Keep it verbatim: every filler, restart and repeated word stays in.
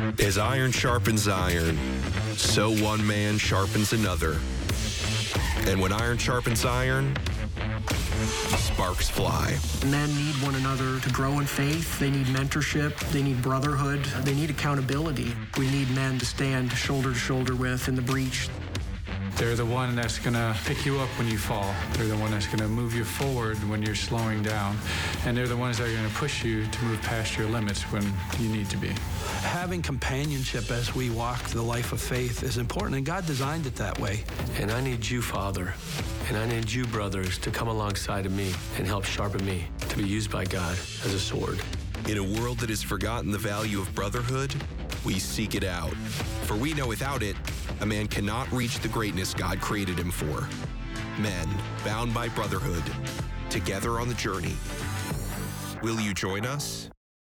As iron sharpens iron, so one man sharpens another. And when iron sharpens iron, sparks fly. Men need one another to grow in faith. They need mentorship. They need brotherhood. They need accountability. We need men to stand shoulder to shoulder with in the breach. They're the one that's going to pick you up when you fall. They're the one that's going to move you forward when you're slowing down. And they're the ones that are going to push you to move past your limits when you need to be. Having companionship as we walk the life of faith is important, and God designed it that way. And I need you, Father, and I need you, brothers, to come alongside of me and help sharpen me to be used by God as a sword. In a world that has forgotten the value of brotherhood, we seek it out. For we know without it, a man cannot reach the greatness God created him for. Men, bound by brotherhood, together on the journey. Will you join us?